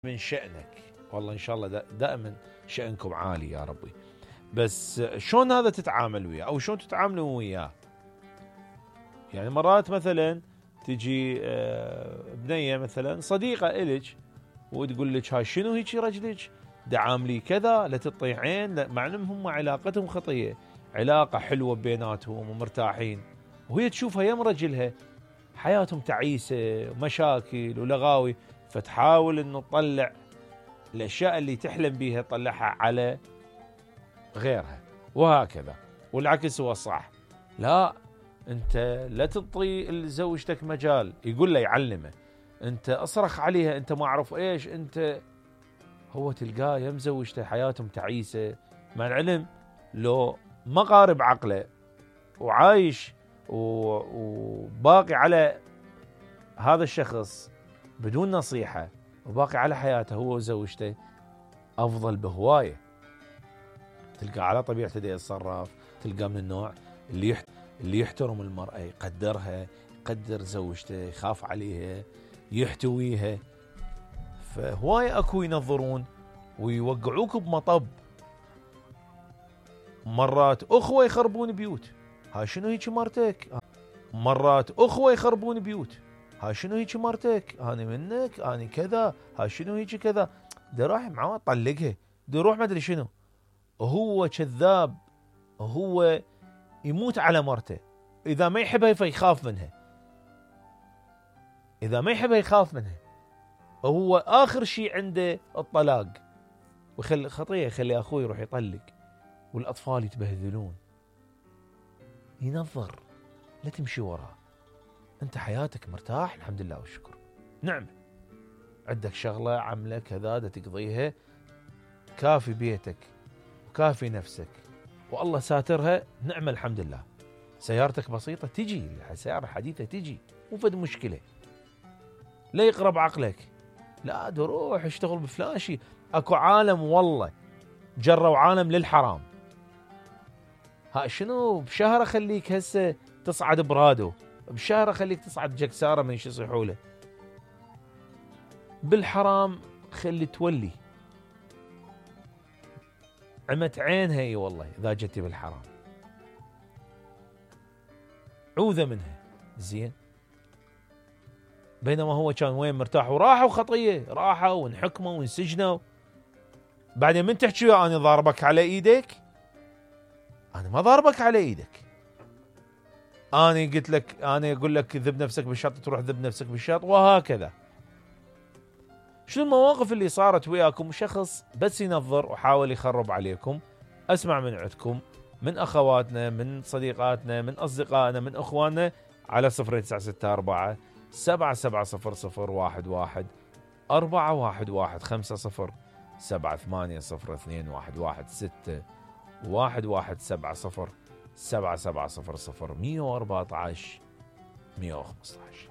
من شأنك، والله إن شاء الله دائما شأنكم عالي يا ربي. بس شلون هذا تتعامل وياه أو شلون تتعاملون وياه؟ يعني مرات مثلا تجي بنية مثلا صديقة إلك وتقول لك هاي شنو هيك رجلك دعاملي كذا، لا تطيعين، لا، مع انهم هم علاقتهم خطية، علاقة حلوة بيناتهم ومرتاحين، وهي تشوفها يم رجلها حياتهم تعيسة ومشاكل ولغاوي، فتحاول انه تطلع الاشياء اللي تحلم بيها تطلعها على غيرها، وهكذا. والعكس هو الصح. لا، انت لا تعطي لزوجتك مجال، يقول له يعلمه، انت اصرخ عليها، انت ما اعرف ايش، انت هو تلقاه يم زوجته حياتهم تعيسه، مع العلم لو ما قارب عقله وعايش وباقي على هذا الشخص بدون نصيحة وباقي على حياته هو وزوجته أفضل بهواية. تلقى على طبيعته دي يتصرف، تلقى من النوع اللي يحترم المرأة، يقدرها، يقدر زوجته، يخاف عليها، يحتويها. فهواية أكو ينظرون ويوقعوك بمطب. مرات أخوة يخربون بيوت، ها شنو هيك مرتك؟ مرات أخوة يخربون بيوت، ها شنو هيك مرتك؟ أنا منك، أنا كذا، ها شنو هيك كذا، ده راح معاه طلقها، ده يروح ما أدري شنو. هو كذاب، هو يموت على مرته، إذا ما يحبها فيخاف منها، إذا ما يحبها يخاف منها، هو آخر شيء عنده الطلاق، ويخلي خطية، يخلي أخوه يروح يطلق والأطفال يتبهذلون. ينظر، لا تمشي وراه، أنت حياتك مرتاح الحمد لله والشكر، نعم، عندك شغلة عملة كذا دا تقضيها، كافي بيتك وكافي نفسك والله ساترها، نعم الحمد لله. سيارتك بسيطة تجي، سيارة حديثة تجي، مو فد مشكلة. لا يقرب عقلك، لا روح اشتغل بفلاشي. اكو عالم والله جروا عالم للحرام. ها شنو بشهر اخليك هسه تصعد برادو، بشهر اخليك تصعد جكسارة من شو يصيحوا له، بالحرام خلي تولي عمت عينها. اي والله اذا جتي بالحرام عوذة منها، زين. بينما هو كان وين مرتاح، وراحوا خطية، راحوا وانحكموا وانسجنوا. بعدين من تحكي وياه انا ضاربك على ايدك؟ انا ما ضاربك على ايدك، انا قلت لك، انا اقول لك ذب نفسك بالشاط تروح ذب نفسك بالشاط، وهكذا. شنو المواقف اللي صارت وياكم؟ شخص بس ينظر وحاول يخرب عليكم. اسمع من عندكم، من اخواتنا، من صديقاتنا، من اصدقائنا، من اخواننا، على 0964 770011 41150 780211 1170 7700 114 115.